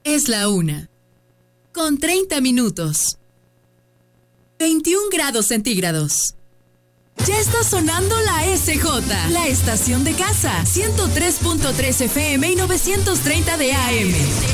Es la 1:30. 21 grados centígrados. Ya está sonando la SJ, la estación de casa. 103.3 FM y 930 de AM.